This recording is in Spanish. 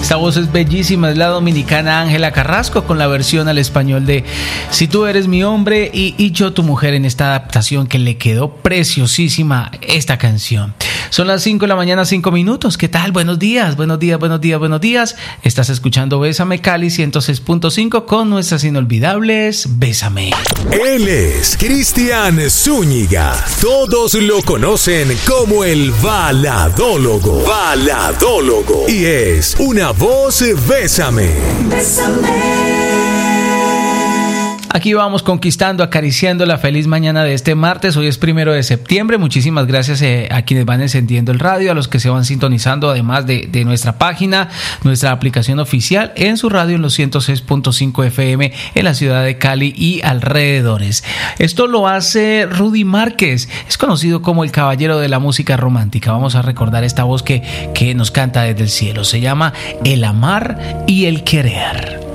Esta voz es bellísima, es la dominicana Ángela Carrasco con la versión al español de Si tú eres mi hombre y yo tu mujer, en esta adaptación que le quedó preciosísima esta canción. Son las 5 de la mañana, 5 minutos. ¿Qué tal? Buenos días, buenos días, buenos días, buenos días. Estás escuchando Bésame Cali 106.5 con nuestras inolvidables Bésame. Él es Cristian Zúñiga. Todos lo conocen como el baladólogo. Baladólogo. Y es una voz Bésame. Bésame. Aquí vamos conquistando, acariciando la feliz mañana de este martes. Hoy es 1 de septiembre. Muchísimas gracias a quienes van encendiendo el radio, a los que se van sintonizando, además de nuestra página, nuestra aplicación oficial en su radio en los 106.5 FM en la ciudad de Cali y alrededores. Esto lo hace Rudy Márquez. Es conocido como el caballero de la música romántica. Vamos a recordar esta voz que nos canta desde el cielo. Se llama El amar y el querer.